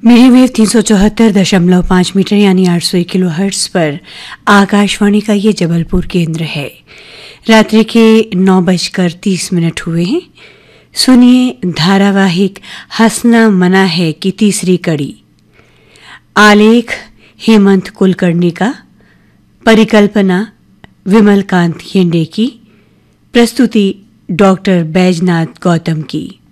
Medium 374.5 metre यानी 801 kilo hertz पर आकाशवाणी का ये जबलपुर केंद्र है। रात्रि के 9:30 हुए हैं। सुनिए धारावाहिक हंसना मना है की तीसरी कड़ी। आलेख हेमंत कुलकर्णी का, परिकल्पना विमलकांत येंडे की, प्रस्तुति डॉक्टर बैजनाथ गौतम की।